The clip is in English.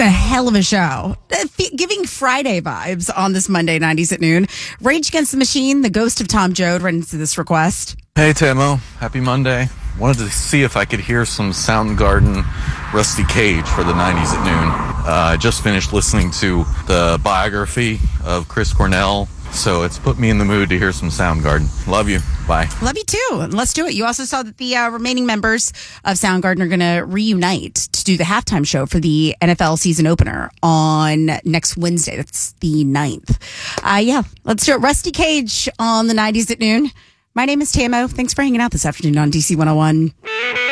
been a hell of a show. Giving Friday vibes on this Monday, 90s at noon. Rage Against the Machine, the ghost of Tom Joad, right into this request. Hey, Tamo. Happy Monday. Wanted to see if I could hear some Soundgarden Rusty Cage for the 90s at noon. I just finished listening to the biography of Chris Cornell, so it's put me in the mood to hear some Soundgarden. Love you. Bye. Love you too. Let's do it. You also saw that the remaining members of Soundgarden are going to reunite to do the halftime show for the NFL season opener on next Wednesday. That's the 9th. Yeah, let's do it. Rusty Cage on the 90s at noon. My name is Tamo. Thanks for hanging out this afternoon on DC 101.